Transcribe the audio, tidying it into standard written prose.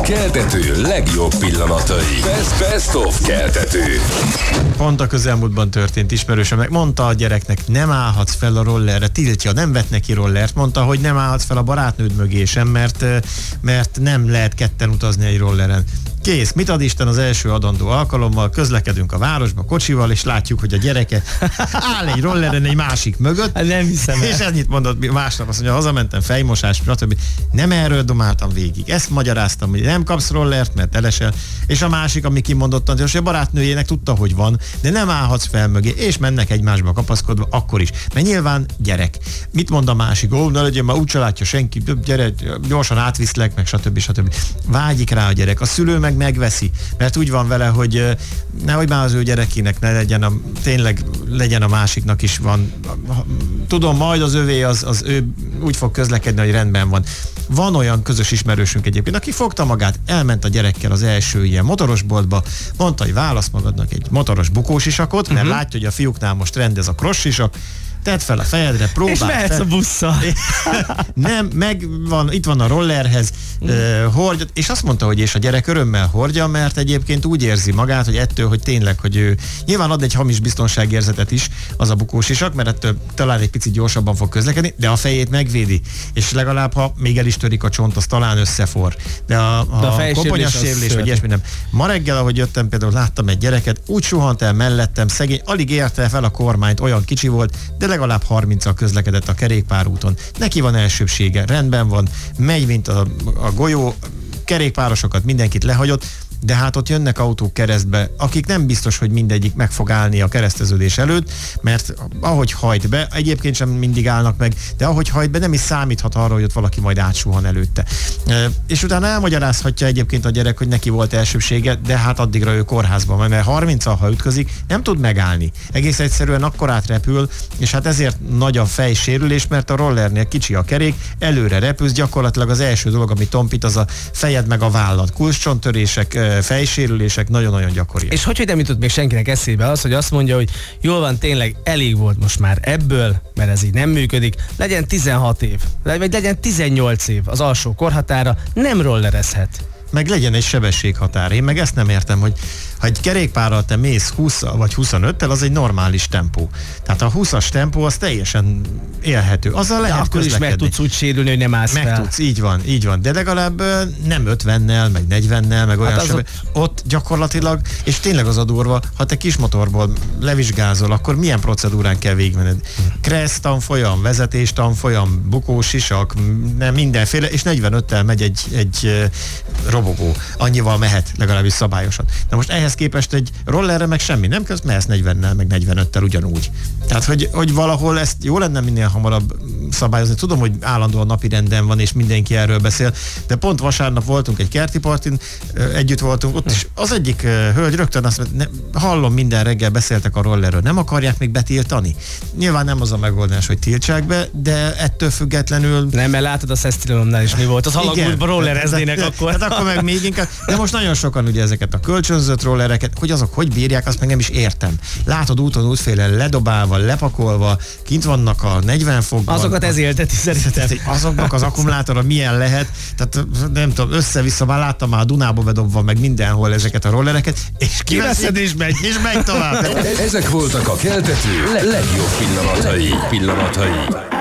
Keltető legjobb pillanatai. Best of Keltető. Pont a közelmúltban történt, ismerősömnek mondta a gyereknek, nem állhatsz fel a rollerre, tiltja, nem vett neki rollert, mondta, hogy nem állhatsz fel a barátnőd mögé sem, mert nem lehet ketten utazni egy rolleren. Kész, mit ad Isten az első adandó alkalommal, közlekedünk a városba kocsival, és látjuk, hogy a gyereke áll egy rolleren egy másik mögött. Hát nem hiszem el. És ennyit mondott másnap, azt mondja, hazamentem, fejmosás, stb. Nem erről domáltam végig. Ezt magyaráztam, hogy nem kapsz rollert, mert elesel. És a másik, ami kimondottan, hogy a barátnőjének tudta, hogy van, de nem állhatsz fel mögé, és mennek egymásba kapaszkodva, akkor is. Mert nyilván gyerek. Mit mond a másik? Ó, ne legyen, már úgyse látja senki, gyere, gyorsan átviszlek, meg stb. Vágyik rá a gyerek. A szülő meg megveszi, mert úgy van vele, hogy nehogy már az ő gyerekének ne legyen, tényleg legyen a másiknak is van. Tudom, majd az övé, az ő úgy fog közlekedni, hogy rendben van. Van olyan közös ismerősünk egyébként, aki fogta magát, elment a gyerekkel az első ilyen motorosboltba, mondta, hogy válasz magadnak egy motoros bukósisakot, mert látja, hogy a fiúknál most trend ez a cross-sisak, tedd fel a fejedre, próbáld. És mehetsz a busszal. Nem, itt van a rollerhez, hordja, és azt mondta, hogy és a gyerek örömmel hordja, mert egyébként úgy érzi magát, hogy ettől, hogy tényleg, hogy ő nyilván ad egy hamis biztonságérzetet is az a bukósisak, mert ettől talán egy picit gyorsabban fog közlekedni, de a fejét megvédi, és legalább, ha még el is törik a csont, az talán összefor. De a koponyasérülés, vagy ilyesmi nem. Ma reggel, ahogy jöttem, például láttam egy gyereket, úgy suhant el mellettem, szegény, alig érte fel a kormányt, olyan kicsi volt, de legalább 30-al közlekedett a kerékpárúton. Neki van elsőbsége, rendben van, megy, mint a golyó, kerékpárosokat mindenkit lehagyott, de hát ott jönnek autók keresztbe, akik nem biztos, hogy mindegyik meg fog állni a kereszteződés előtt, mert ahogy hajt be, egyébként sem mindig állnak meg, de ahogy hajt be, nem is számíthat arra, hogy ott valaki majd átsuhan előtte. És utána elmagyarázhatja egyébként a gyerek, hogy neki volt elsőbsége, de hát addigra ő kórházban van, mert 30-al, ha ütközik, nem tud megállni. Egész egyszerűen akkor átrepül, és hát ezért nagy a fejsérülés, mert a rollernél kicsi a kerék, előre repülsz, gyakorlatilag az első dolog, ami tompít, az a fejed meg a vállad. Kulcscsontörések, fejsérülések nagyon-nagyon gyakoriak. És hogy nem jutott még senkinek eszébe az, hogy azt mondja, hogy jól van, tényleg elég volt most már ebből, mert ez így nem működik, legyen 16 év, vagy legyen 18 év az alsó korhatára, nem rollerezhet. Meg legyen egy sebességhatár. Én meg ezt nem értem, hogy ha egy kerékpárral te mész 20 vagy 25-tel, az egy normális tempó. Tehát a 20-as tempó az teljesen élhető. Azzal lehet akkor közlekedni. is meg tudsz úgy sérülni, hogy nem állsz fel. Tudsz, így van. De legalább nem 50-nel, meg 40-nel, meg olyan ott gyakorlatilag, és tényleg az a durva, ha te kis motorból levizsgázol, akkor milyen procedúrán kell végigmenned? Kressz tanfolyam, vezetés tanfolyam, bukósisak, mindenféle, és 45-tel megy egy robogó. Annyival mehet, legalábbis szabályosan. Na most ehhez képest egy rollerre meg semmi nem köz, mehetsz 40-nel, meg 45-tel ugyanúgy. Tehát, hogy valahol ezt jó lenne minél hamarabb szabályozni. Tudom, hogy állandóan napirenden van, és mindenki erről beszél, de pont vasárnap voltunk egy kerti partin, együtt voltunk, ott is az egyik hölgy rögtön azt mondta, hallom, minden reggel beszéltek a rollerről, nem akarják még betiltani? Nyilván nem az a megoldás, hogy tiltsák be, de ettől függetlenül... Nem, mert látod a Szesztilalomnál is mi volt, az halagútban rollereznének akkor. Hát akkor meg még inkább. De most nagyon sokan ugye ezeket a kölcsönzött rollereket, hogy azok hogy bírják, azt meg nem is értem. Látod úton útféle ledobálva, lepakolva, kint vannak a 40 fokban. Azokat ez élteti szerintem. Azoknak az akkumulátora milyen lehet, tehát nem tudom, össze-vissza már láttam már a Dunába bedobva meg mindenhol ezeket a rollereket, és kiveszed és megy tovább. Ezek voltak a Keltető legjobb pillanatai.